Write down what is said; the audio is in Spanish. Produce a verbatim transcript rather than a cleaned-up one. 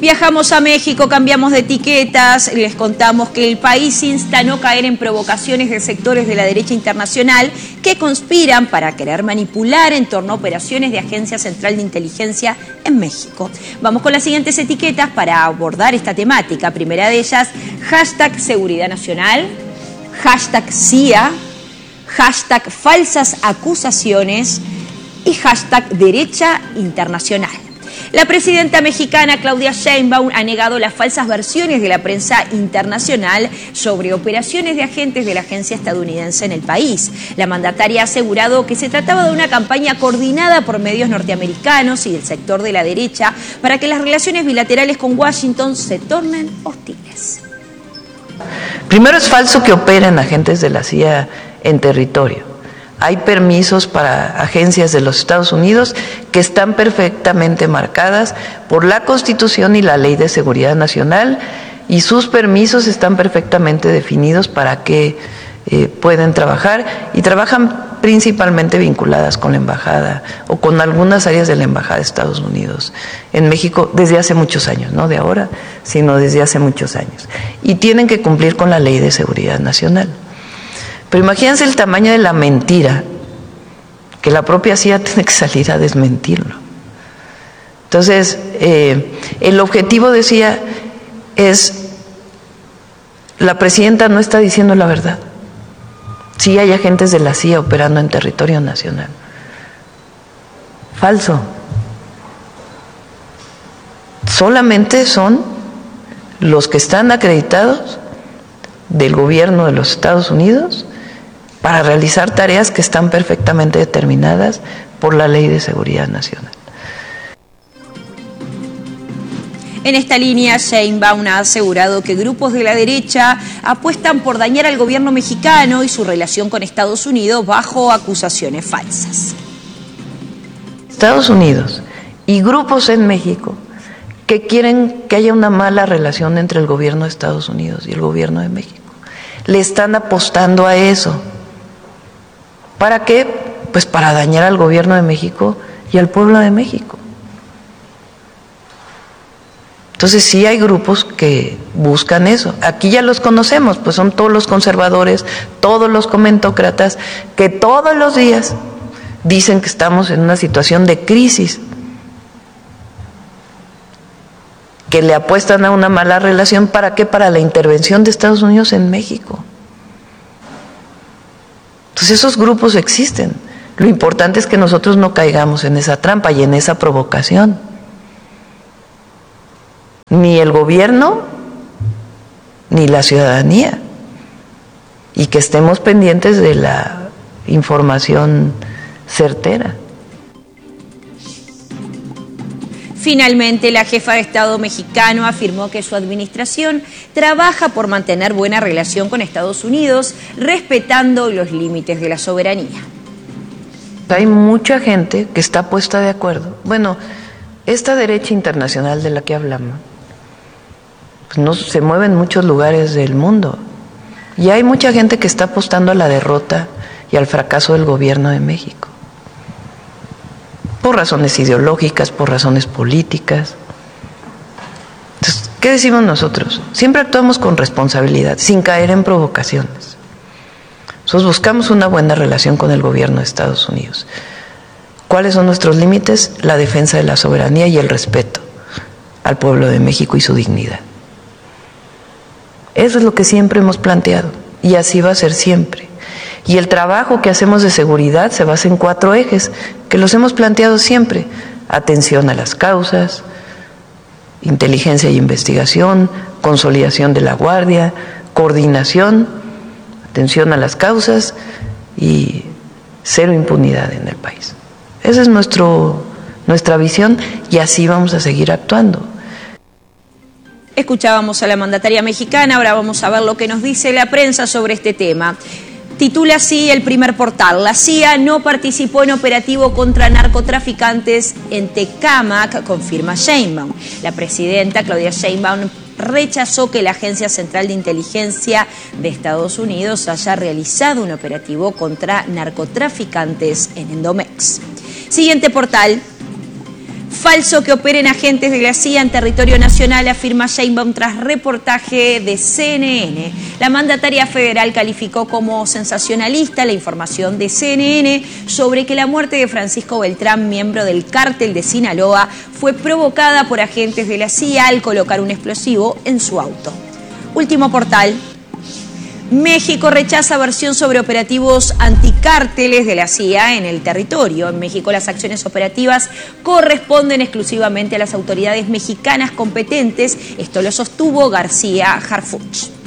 Viajamos a México, cambiamos de etiquetas, les contamos que el país insta a no caer en provocaciones de sectores de la derecha internacional que conspiran para querer manipular en torno a operaciones de Agencia Central de Inteligencia en México. Vamos con las siguientes etiquetas para abordar esta temática. Primera de ellas, hashtag Seguridad Nacional, hashtag C I A, hashtag Falsas Acusaciones y hashtag Derecha Internacional. La presidenta mexicana Claudia Sheinbaum ha negado las falsas versiones de la prensa internacional sobre operaciones de agentes de la agencia estadounidense en el país. La mandataria ha asegurado que se trataba de una campaña coordinada por medios norteamericanos y del sector de la derecha para que las relaciones bilaterales con Washington se tornen hostiles. Primero, es falso que operen agentes de la C I A en territorio. Hay permisos para agencias de los Estados Unidos que están perfectamente marcadas por la Constitución y la Ley de Seguridad Nacional, y sus permisos están perfectamente definidos para que eh, pueden trabajar, y trabajan principalmente vinculadas con la embajada o con algunas áreas de la embajada de Estados Unidos en México desde hace muchos años, no de ahora, sino desde hace muchos años, y tienen que cumplir con la Ley de Seguridad Nacional. Pero imagínense el tamaño de la mentira, que la propia C I A tiene que salir a desmentirlo. Entonces, eh, el objetivo, decía, es, la presidenta no está diciendo la verdad. Sí hay agentes de la C I A operando en territorio nacional. Falso. Solamente son los que están acreditados del gobierno de los Estados Unidos para realizar tareas que están perfectamente determinadas por la Ley de Seguridad Nacional. En esta línea, Sheinbaum ha asegurado que grupos de la derecha apuestan por dañar al gobierno mexicano y su relación con Estados Unidos bajo acusaciones falsas. Estados Unidos y grupos en México que quieren que haya una mala relación entre el gobierno de Estados Unidos y el gobierno de México. Le están apostando a eso. ¿Para qué? Pues para dañar al gobierno de México y al pueblo de México. Entonces sí hay grupos que buscan eso. Aquí ya los conocemos, pues son todos los conservadores, todos los comentócratas, que todos los días dicen que estamos en una situación de crisis, que le apuestan a una mala relación. ¿Para qué? Para la intervención de Estados Unidos en México. Entonces esos grupos existen. Lo importante es que nosotros no caigamos en esa trampa y en esa provocación. Ni el gobierno, ni la ciudadanía. Y que estemos pendientes de la información certera. Finalmente, la jefa de Estado mexicano afirmó que su administración trabaja por mantener buena relación con Estados Unidos, respetando los límites de la soberanía. Hay mucha gente que está puesta de acuerdo. Bueno, esta derecha internacional de la que hablamos, pues no se mueve en muchos lugares del mundo. Y hay mucha gente que está apostando a la derrota y al fracaso del gobierno de México. Por razones ideológicas, por razones políticas. Entonces, ¿qué decimos nosotros? Siempre actuamos con responsabilidad, sin caer en provocaciones. Nosotros buscamos una buena relación con el gobierno de Estados Unidos. ¿Cuáles son nuestros límites? La defensa de la soberanía y el respeto al pueblo de México y su dignidad. Eso es lo que siempre hemos planteado, y así va a ser siempre. Y el trabajo que hacemos de seguridad se basa en cuatro ejes, que los hemos planteado siempre: atención a las causas, inteligencia y investigación, consolidación de la guardia, coordinación, atención a las causas y cero impunidad en el país. Esa es nuestro, nuestra visión, y así vamos a seguir actuando. Escuchábamos a la mandataria mexicana, ahora vamos a ver lo que nos dice la prensa sobre este tema. Titula así el primer portal: la C I A no participó en operativo contra narcotraficantes en Tecámac, confirma Sheinbaum. La presidenta Claudia Sheinbaum rechazó que la Agencia Central de Inteligencia de Estados Unidos haya realizado un operativo contra narcotraficantes en Edomex. Siguiente portal: Falso que operen agentes de la C I A en territorio nacional, afirma Sheinbaum tras reportaje de C N N. La mandataria federal calificó como sensacionalista la información de C N N sobre que la muerte de Francisco Beltrán, miembro del cártel de Sinaloa, fue provocada por agentes de la C I A al colocar un explosivo en su auto. Último portal. México rechaza versión sobre operativos anticárteles de la C I A en el territorio. En México las acciones operativas corresponden exclusivamente a las autoridades mexicanas competentes. Esto lo sostuvo García Harfuch.